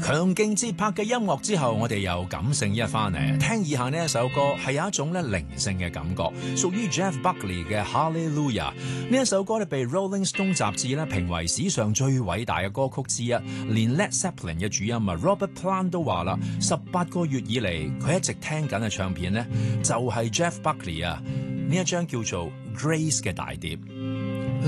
強勁節拍嘅音樂之後，我哋又感性一番嚟。聽以下呢一首歌係有一種咧靈性嘅感覺，屬於 Jeff Buckley 嘅 Hallelujah。呢一首歌咧被 Rolling Stone 雜誌咧評為史上最偉大嘅歌曲之一，連 Led Zeppelin 嘅主音啊 Robert Plant 都話啦，18個月以嚟佢一直聽緊嘅唱片呢，就係 Jeff Buckley 啊呢一張叫做 Grace 嘅大碟。